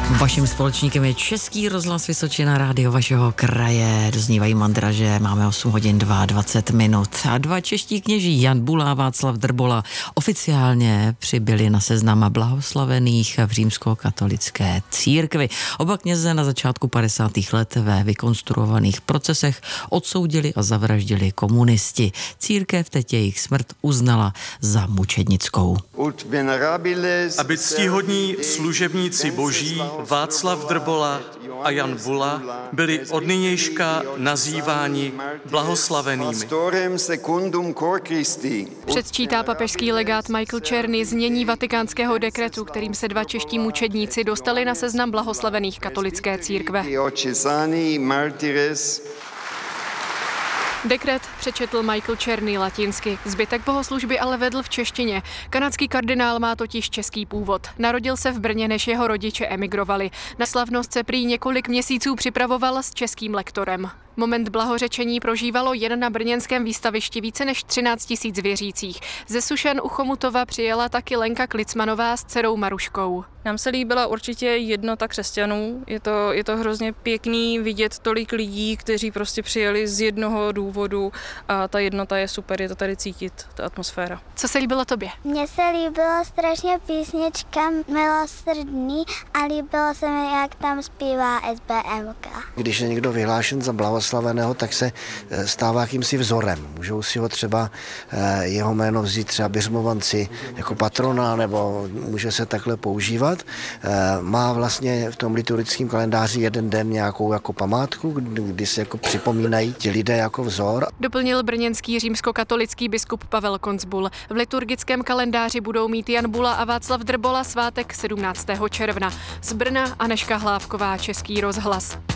Vaším společníkem je Český rozhlas Vysočina, rádio vašeho kraje. Doznívají mandraže, máme 8 hodin 22 minut. A dva čeští kněží, Jan Bula a Václav Drbola, oficiálně přibyli na seznam blahoslavených v římskokatolické církvi. Oba kněze na začátku 50. let ve vykonstruovaných procesech odsoudili a zavraždili komunisti. Církev teď jejich smrt uznala za mučednickou. Aby ctihodní služebníci boží Václav Drbola a Jan Bula byli od nynějška nazýváni blahoslavenými. Předčítá papežský legát Michael Czerny znění vatikánského dekretu, kterým se dva čeští mučedníci dostali na seznam blahoslavených katolické církve. Dekret přečetl Michael Czerny latinsky, zbytek bohoslužby ale vedl v češtině. Kanadský kardinál má totiž český původ. Narodil se v Brně, než jeho rodiče emigrovali. Na slavnost se prý několik měsíců připravoval s českým lektorem. Moment blahořečení prožívalo jen na brněnském výstavišti více než 13 000 věřících. Ze Sušan u Chomutova přijela taky Lenka Klicmanová s dcerou Maruškou. Nám se líbila určitě jednota křesťanů. Je to hrozně pěkný vidět tolik lidí, kteří prostě přijeli z jednoho důvodu a ta jednota je super, je to tady cítit, ta atmosféra. Co se líbilo tobě? Mně se líbila strašně písnička Milosrdný a líbilo se mi, jak tam zpívá SBMK. Když je někdo vyhlášen za blahoslaveného, tak se stává jakýmsi vzorem. Můžou si ho třeba jeho jméno vzít třeba biřmovanci jako patrona, nebo může se takhle používat. Má vlastně v tom liturgickém kalendáři jeden den nějakou jako památku, kdy se jako připomínají ti lidé jako vzor. Doplnil brněnský římskokatolický biskup Pavel Koncbul. V liturgickém kalendáři budou mít Jan Bula a Václav Drbola svátek 17. června. Z Brna Anežka Hlávková, Český rozhlas.